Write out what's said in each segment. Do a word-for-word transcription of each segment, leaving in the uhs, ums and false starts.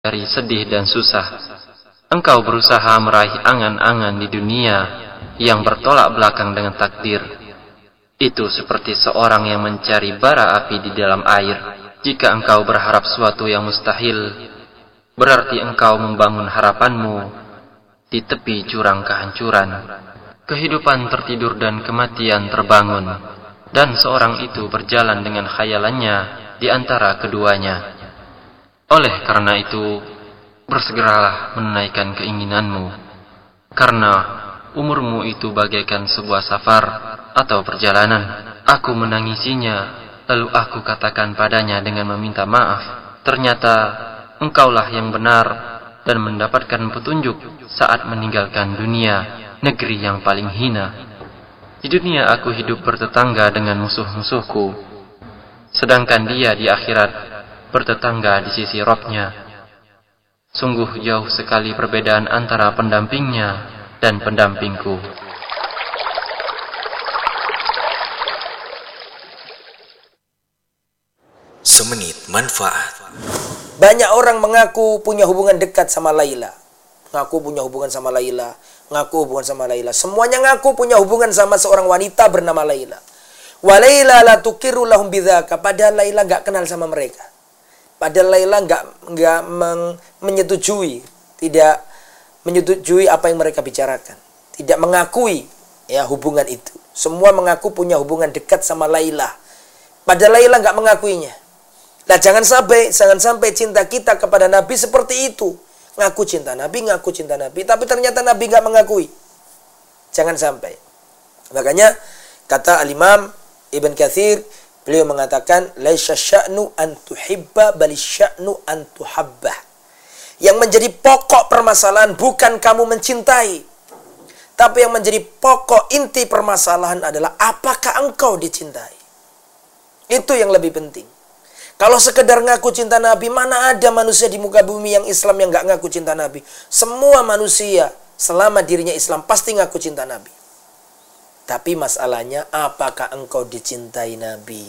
dari sedih dan susah. Engkau berusaha meraih angan-angan di dunia yang bertolak belakang dengan takdir. Itu seperti seorang yang mencari bara api di dalam air. Jika engkau berharap suatu yang mustahil, berarti engkau membangun harapanmu di tepi jurang kehancuran. Kehidupan tertidur dan kematian terbangun, dan seorang itu berjalan dengan khayalannya di antara keduanya. Oleh karena itu, bersegeralah menunaikan keinginanmu, karena umurmu itu bagaikan sebuah safar atau perjalanan. Aku menangisinya, lalu aku katakan padanya dengan meminta maaf, ternyata engkaulah yang benar dan mendapatkan petunjuk saat meninggalkan dunia, negeri yang paling hina. Di dunia aku hidup bertetangga dengan musuh-musuhku, sedangkan dia di akhirat bertetangga di sisi Robnya. Sungguh jauh sekali perbedaan antara pendampingnya dan pendampingku. Semenit manfaat. Banyak orang mengaku punya hubungan dekat sama Laila. Ngaku punya hubungan sama Laila. Ngaku hubungan sama Laila. Semuanya ngaku punya hubungan sama seorang wanita bernama Laila. Wa Laila la tukiru lahum bidzaka. Padahal Laila enggak kenal sama mereka. Padahal Laila enggak enggak meng, menyetujui, tidak menyetujui apa yang mereka bicarakan. Tidak mengakui ya hubungan itu. Semua mengaku punya hubungan dekat sama Laila. Padahal Laila enggak mengakuinya. Nah, jangan sampai jangan sampai cinta kita kepada Nabi seperti itu. Ngaku cinta Nabi, ngaku cinta Nabi, tapi ternyata Nabi enggak mengakui. Jangan sampai. Makanya kata Al-Imam Ibn Katsir, beliau mengatakan laisa sya'nu an tuhibba bal sya'nu an tuhabbah. Yang menjadi pokok permasalahan bukan kamu mencintai, tapi yang menjadi pokok inti permasalahan adalah apakah engkau dicintai. Itu yang lebih penting. Kalau sekedar ngaku cinta Nabi, mana ada manusia di muka bumi yang Islam yang enggak ngaku cinta Nabi? Semua manusia selama dirinya Islam pasti ngaku cinta Nabi. Tapi masalahnya, apakah engkau dicintai Nabi?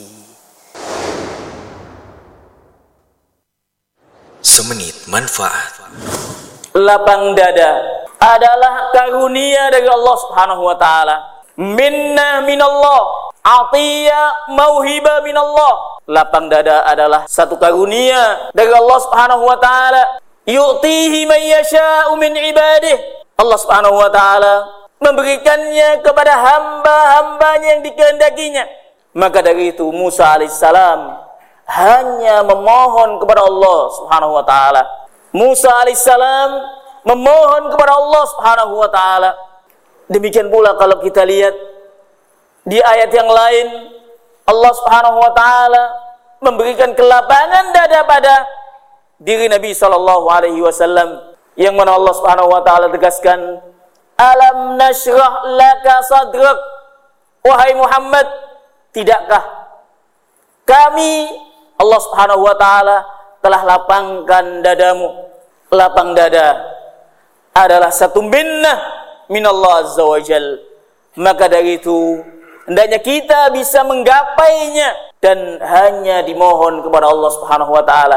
Semenit manfaat. Lapang dada adalah karunia dari Allah Subhanahu wa taala. Minna minallah, atiyya mauhibah minallah. Lapang dada adalah satu karunia dari Allah Subhanahu wa taala. Yu'tihi man yasha'u min ibadihi. Allah Subhanahu wa taala memberikannya kepada hamba-hambanya yang dikehendakinya. Maka dari itu Musa alaihissalam hanya memohon kepada Allah Subhanahu wa taala. Musa alaihissalam memohon kepada Allah Subhanahu wa taala. Demikian pula kalau kita lihat di ayat yang lain, Allah Subhanahu wa taala memberikan kelapangan dada pada diri Nabi sallallahu alaihi wasallam, yang mana Allah Subhanahu wa taala tegaskan, alam nashrah laka sadrak, wahai Muhammad, tidakkah kami Allah Subhanahu wa taala telah lapangkan dadamu. Lapang dada adalah satu minnah minallah azza wajal. Maka dari itu hendaknya kita bisa menggapainya dan hanya dimohon kepada Allah Subhanahu wa taala.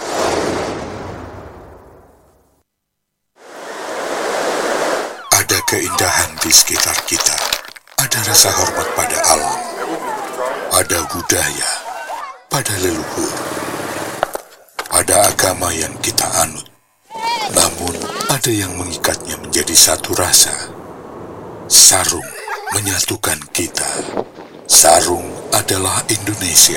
Ada keindahan di sekitar kita. Ada rasa hormat pada alam. Ada budaya pada leluhur. Ada agama yang kita anut. Namun ada yang mengikatnya menjadi satu rasa. Sarung menyatukan kita. Sarung adalah Indonesia.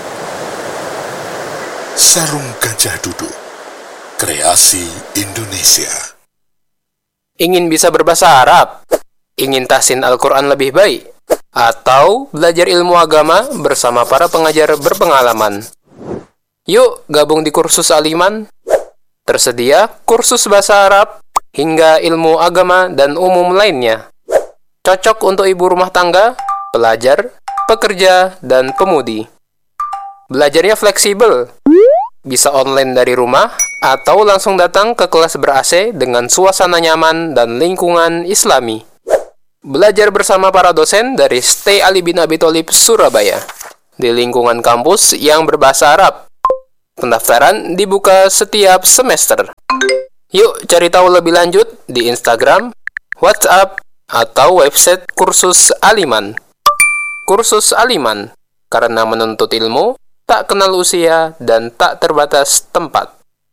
Sarung Gajah Duduk, kreasi Indonesia. Ingin bisa berbahasa Arab? Ingin tahsin Al-Quran lebih baik? Atau belajar ilmu agama bersama para pengajar berpengalaman? Yuk gabung di kursus Aliman. Tersedia kursus bahasa Arab hingga ilmu agama dan umum lainnya. Cocok untuk ibu rumah tangga, pelajar, pekerja, dan pemudi. Belajarnya fleksibel. Bisa online dari rumah atau langsung datang ke kelas ber-A C dengan suasana nyaman dan lingkungan Islami. Belajar bersama para dosen dari Stay Ali bin Abi Thalib Surabaya di lingkungan kampus yang berbahasa Arab. Pendaftaran dibuka setiap semester. Yuk cari tahu lebih lanjut di Instagram, WhatsApp, atau website Kursus Aliman. Kursus Aliman, karena menuntut ilmu tak kenal usia dan tak terbatas tempat.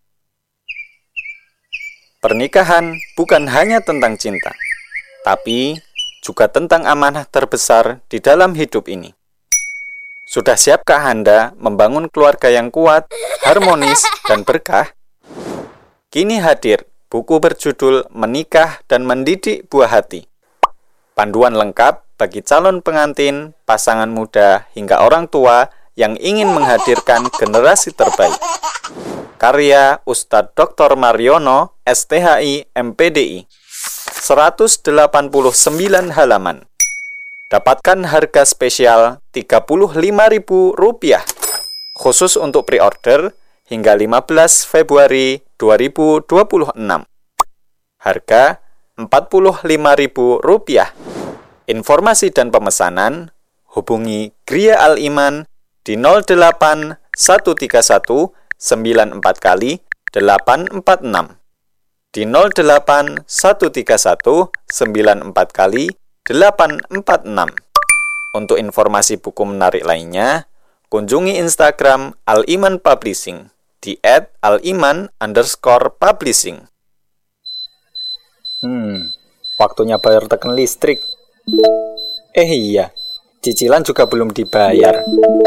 Pernikahan bukan hanya tentang cinta, tapi juga tentang amanah terbesar di dalam hidup ini. Sudah siapkah Anda membangun keluarga yang kuat, harmonis, dan berkah? Kini hadir buku berjudul Menikah dan Mendidik Buah Hati. Panduan lengkap bagi calon pengantin, pasangan muda, hingga orang tua yang ingin menghadirkan generasi terbaik. Karya Ustadz Doktor Mariono, S T H I, M P D I. seratus delapan puluh sembilan halaman. Dapatkan harga spesial tiga puluh lima ribu rupiah. Khusus untuk pre-order hingga lima belas Februari dua ribu dua puluh enam. Harga empat puluh lima ribu rupiah. Informasi dan pemesanan hubungi Gria Al-Iman di nol delapan satu tiga satu sembilan empat kali delapan empat enam, di nol delapan satu tiga satu sembilan empat kali delapan empat enam. Untuk informasi buku menarik lainnya, kunjungi Instagram Al-Iman Publishing di et aliman underscore publishing. Hmm, waktunya bayar token listrik. Eh iya, cicilan juga belum dibayar.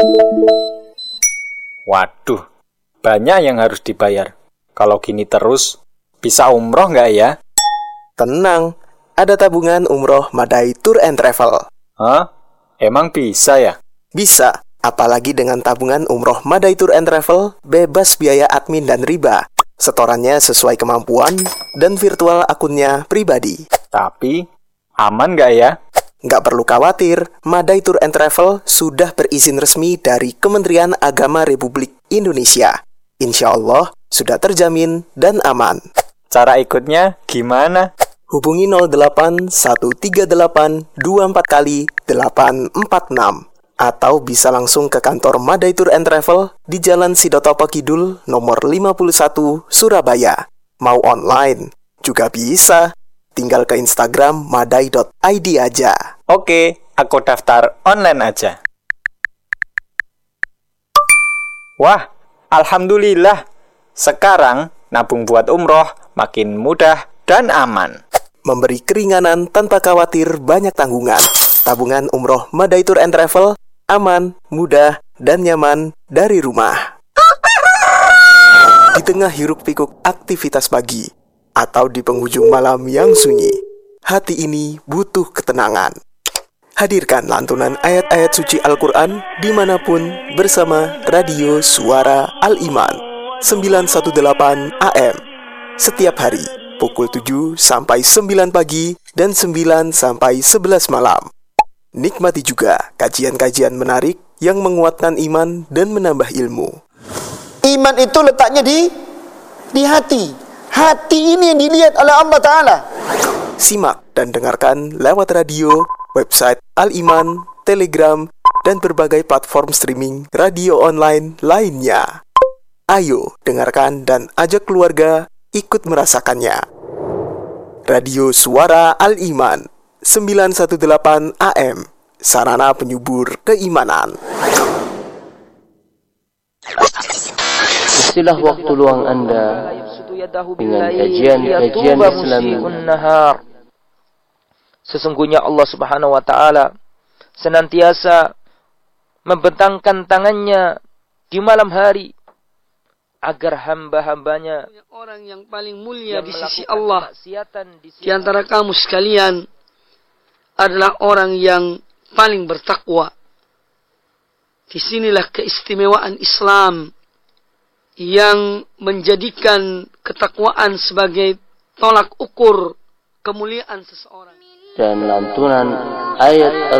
Waduh, banyak yang harus dibayar. Kalau gini terus, bisa umroh nggak ya? Tenang, ada tabungan umroh Madai Tour and Travel. Hah? Emang bisa ya? Bisa, apalagi dengan tabungan umroh Madai Tour and Travel, bebas biaya admin dan riba. Setorannya sesuai kemampuan dan virtual akunnya pribadi. Tapi, aman nggak ya? Nggak perlu khawatir, Madai Tour and Travel sudah berizin resmi dari Kementerian Agama Republik Indonesia. Insya Allah sudah terjamin dan aman. Cara ikutnya gimana? Hubungi nol delapan satu tiga delapan dua empat kali delapan empat enam atau bisa langsung ke kantor Madai Tour and Travel di Jalan Sidotopo Kidul nomor lima puluh satu Surabaya. Mau online juga bisa. Tinggal ke Instagram madai dot i d aja. Oke, aku daftar online aja. Wah, alhamdulillah. Sekarang nabung buat umroh makin mudah dan aman. Memberi keringanan tanpa khawatir banyak tanggungan. Tabungan umroh Madai Tour and Travel aman, mudah, dan nyaman dari rumah. Di tengah hiruk-pikuk aktivitas pagi atau di penghujung malam yang sunyi, hati ini butuh ketenangan. Hadirkan lantunan ayat-ayat suci Al-Quran dimanapun bersama Radio Suara Al-Iman sembilan satu delapan A M setiap hari pukul tujuh sampai sembilan pagi dan sembilan sampai sebelas malam. Nikmati juga kajian-kajian menarik yang menguatkan iman dan menambah ilmu. Iman itu letaknya di di hati. Hati ini yang dilihat oleh Allah Ta'ala. Simak dan dengarkan lewat radio, website Al-Iman, Telegram, dan berbagai platform streaming radio online lainnya. Ayo dengarkan dan ajak keluarga ikut merasakannya. Radio Suara Al-Iman sembilan satu delapan A M, sarana penyubur keimanan. Istilah waktu luang Anda dengan kajian-kajian Islami. Sesungguhnya Allah Subhanahu wa taala senantiasa membentangkan tangannya di malam hari agar hamba-hambanya, orang yang paling mulia di sisi Allah di antara kamu sekalian adalah orang yang paling bertakwa. Disinilah keistimewaan Islam yang menjadikan ketakwaan sebagai tolak ukur kemuliaan seseorang. Dan lantunan ayat